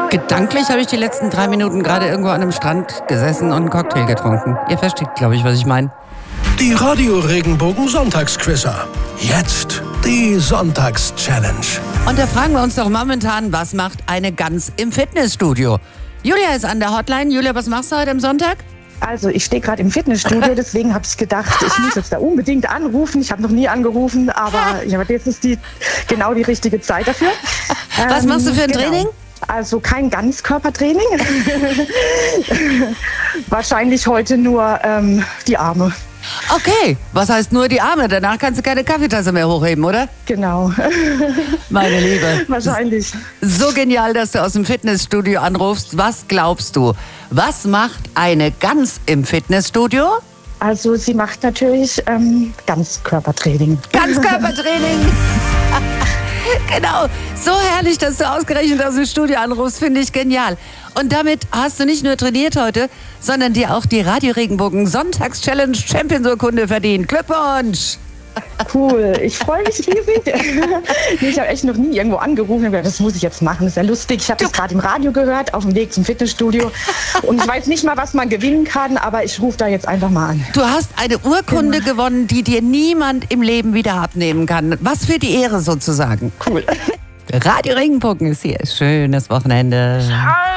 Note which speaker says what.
Speaker 1: Gedanklich habe ich die letzten 3 Minuten gerade irgendwo an einem Strand gesessen und einen Cocktail getrunken. Ihr versteht, glaube ich, was ich meine.
Speaker 2: Die Radio Regenbogen Sonntagsquizzer. Jetzt die Sonntags-Challenge.
Speaker 1: Und da fragen wir uns doch momentan, was macht eine Gans im Fitnessstudio? Julia ist an der Hotline. Julia, was machst du heute am Sonntag?
Speaker 3: Also ich stehe gerade im Fitnessstudio, deswegen habe ich gedacht, ich muss jetzt da unbedingt anrufen. Ich habe noch nie angerufen, aber ja, jetzt ist genau die richtige Zeit dafür.
Speaker 1: Was machst du für ein Training?
Speaker 3: Also kein Ganzkörpertraining. Wahrscheinlich heute nur die Arme.
Speaker 1: Okay, was heißt nur die Arme? Danach kannst du keine Kaffeetasse mehr hochheben, oder?
Speaker 3: Genau.
Speaker 1: Meine Liebe.
Speaker 3: Wahrscheinlich.
Speaker 1: So genial, dass du aus dem Fitnessstudio anrufst. Was glaubst du? Was macht eine Gans im Fitnessstudio?
Speaker 3: Also sie macht natürlich Ganzkörpertraining.
Speaker 1: Ganzkörpertraining! Genau, so herrlich, dass du ausgerechnet aus dem Studio anrufst, finde ich genial. Und damit hast du nicht nur trainiert heute, sondern dir auch die Radio Regenbogen Sonntags-Challenge Champions-Urkunde verdient. Glückwunsch!
Speaker 3: Cool, ich freue mich riesig. Ich habe echt noch nie irgendwo angerufen und gedacht, das muss ich jetzt machen, das ist ja lustig. Ich habe das gerade im Radio gehört, auf dem Weg zum Fitnessstudio. Und ich weiß nicht mal, was man gewinnen kann, aber ich rufe da jetzt einfach mal an.
Speaker 1: Du hast eine Urkunde gewonnen, die dir niemand im Leben wieder abnehmen kann. Was für die Ehre sozusagen.
Speaker 3: Cool.
Speaker 1: Radio Regenbogen ist hier. Schönes Wochenende.